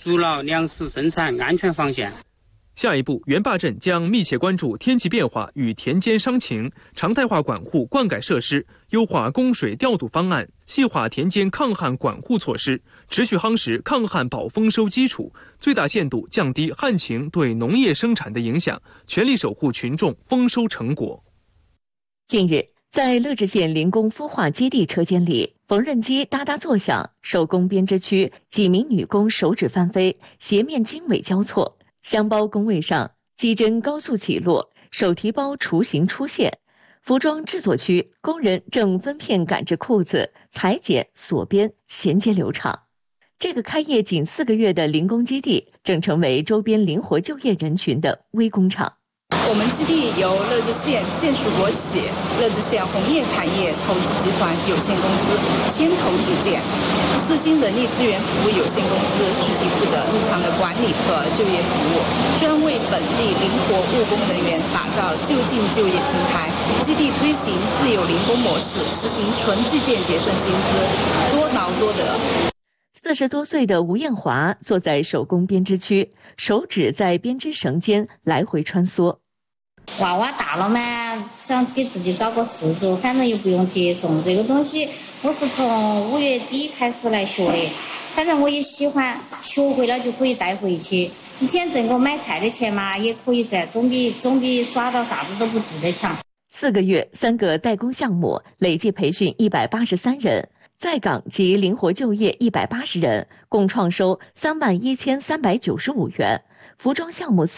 筑牢粮食生产安全防线。 下一步，元坝镇将密切关注天气变化与田间伤情，常态化管护灌溉设施，优化供水调度方案，细化田间抗旱管护措施，持续夯实抗旱保丰收基础，最大限度降低旱情对农业生产的影响，全力守护群众丰收成果。 近日，在乐至县零工孵化基地车间里，缝纫机哒哒作响，手工编织区几名女工手指翻飞，鞋面经纬交错。箱包工位上，机针高速起落，手提包雏形出现。服装制作区，工人正分片赶制裤子，裁剪、锁边，衔接流畅。这个开业仅4个月的零工基地，正成为周边灵活就业人群的微工厂。 我们基地由乐至县县属国企乐至县红叶产业投资集团有限公司牵头组建，四星人力资源服务有限公司具体负责日常的管理和就业服务，专为本地灵活务工人员打造就近就业平台。基地推行自有零工模式，实行纯计件结算薪资，多劳多得。 40多岁的吴艳华坐在手工编织区，手指在编织绳间来回穿梭。 娃娃大了嘛，想给自己找个事做，反正又不用接送。这个东西我是从5月底开始来学的，反正我也喜欢，学会了就可以带回去。一天挣个买菜的钱嘛，也可以噻，总比耍到啥子都不做的强。 4个月，3个代工项目，累计培训183人，在岗及灵活就业180人，共创收31395元。服装项目